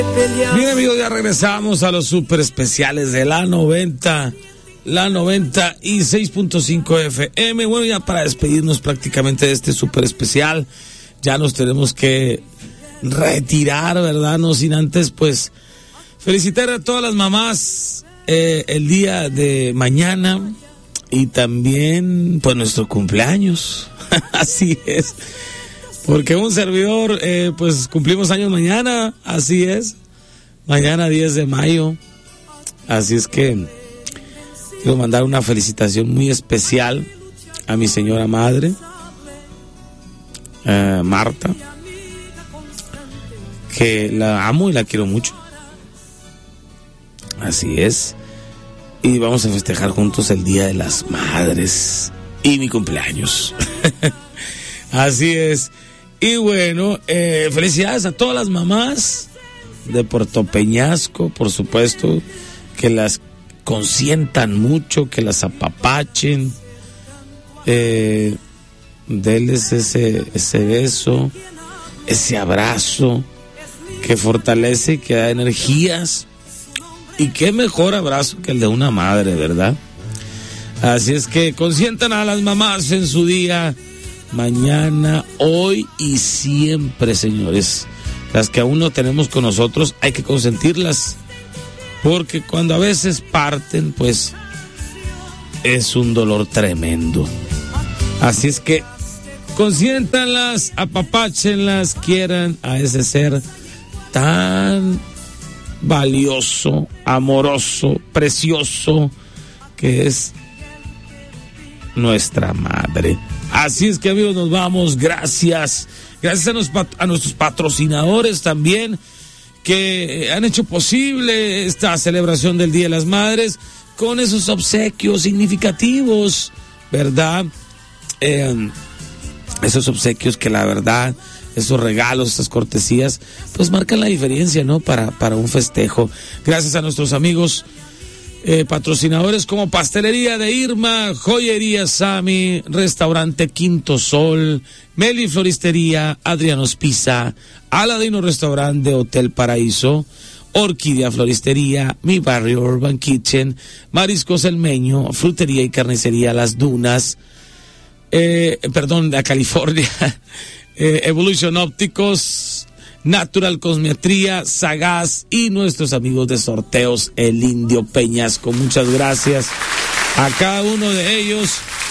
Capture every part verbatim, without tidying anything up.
Bien, amigos, ya regresamos a los super especiales de la noventa, la noventa y seis punto cinco F M. Bueno, ya para despedirnos prácticamente de este super especial, ya nos tenemos que retirar, ¿verdad? No sin antes, pues, felicitar a todas las mamás eh, el día de mañana y también, pues, nuestro cumpleaños. Así es. Porque un servidor, eh, pues, cumplimos años mañana, así es. Mañana diez de mayo. Así es que quiero mandar una felicitación muy especial a mi señora madre, eh, Marta, que la amo y la quiero mucho. Así es. Y vamos a festejar juntos el Día de las Madres y mi cumpleaños. Así es. Y bueno, eh, felicidades a todas las mamás de Puerto Peñasco, por supuesto, que las consientan mucho, que las apapachen, eh, denles ese, ese beso, ese abrazo que fortalece y que da energías. Y qué mejor abrazo que el de una madre, ¿verdad? Así es que consientan a las mamás en su día, mañana, hoy y siempre, señores. Las que aún no tenemos con nosotros, hay que consentirlas, porque cuando a veces parten, pues es un dolor tremendo. Así es que consiéntanlas, apapáchenlas, quieran a ese ser tan valioso, amoroso, precioso que es nuestra madre. Así es que, amigos, nos vamos. Gracias. Gracias a, nos, a nuestros patrocinadores también, que han hecho posible esta celebración del Día de las Madres con esos obsequios significativos, ¿verdad? Eh, esos obsequios que la verdad, esos regalos, esas cortesías, pues marcan la diferencia, ¿no? Para, para un festejo. Gracias a nuestros amigos Eh, patrocinadores como Pastelería de Irma, Joyería Sami, Restaurante Quinto Sol, Meli Floristería, Adrianos Pizza, Aladino Restaurante, Hotel Paraíso, Orquídea Floristería, Mi Barrio Urban Kitchen, Mariscos El Meño, Frutería y Carnicería Las Dunas, eh, perdón, de California, eh, Evolution Ópticos, Natural Cosmetría, Sagaz y nuestros amigos de Sorteos El Indio Peñasco. Muchas gracias a cada uno de ellos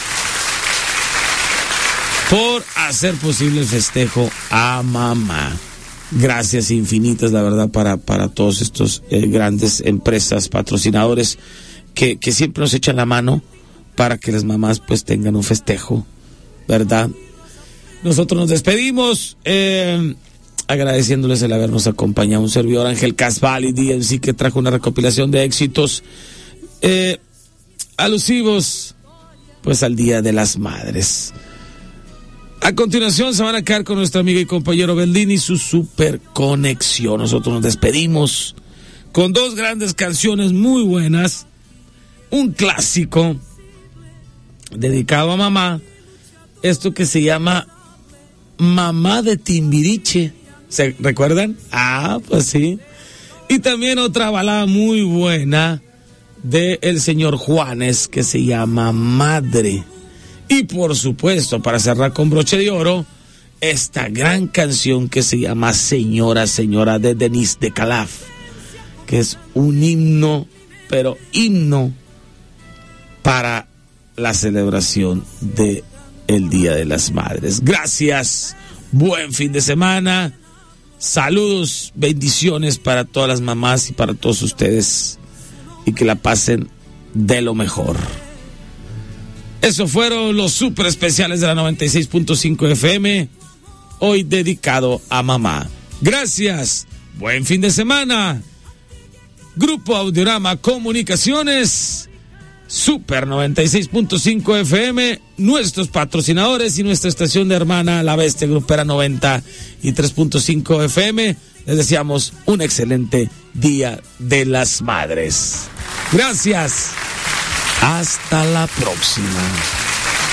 por hacer posible el festejo a mamá. Gracias infinitas, la verdad, para, para todos estos eh, grandes empresas, patrocinadores que, que siempre nos echan la mano para que las mamás pues tengan un festejo, ¿verdad? Nosotros nos despedimos, eh, agradeciéndoles el habernos acompañado. Un servidor, Ángel Casvalli, D M C, que trajo una recopilación de éxitos eh, alusivos pues al Día de las Madres. A continuación se van a quedar con nuestra amiga y compañero Beldini y su super conexión. Nosotros nos despedimos con dos grandes canciones muy buenas, un clásico dedicado a mamá, esto que se llama Mamá de Timbiriche. ¿Se recuerdan? Ah, pues sí. Y también otra balada muy buena de el señor Juanes que se llama Madre. Y por supuesto, para cerrar con broche de oro, esta gran canción que se llama Señora, Señora, de Denise de Calaf, que es un himno, pero himno para la celebración de el Día de las Madres. Gracias, buen fin de semana. Saludos, bendiciones para todas las mamás y para todos ustedes, y que la pasen de lo mejor. Esos fueron los super especiales de la noventa y seis punto cinco F M, hoy dedicado a mamá. Gracias, buen fin de semana. Grupo Audiorama Comunicaciones, Super noventa y seis punto cinco F M, nuestros patrocinadores y nuestra estación de hermana, La Bestia Grupera noventa y tres punto cinco F M. Les deseamos un excelente Día de las Madres. Gracias. Hasta la próxima.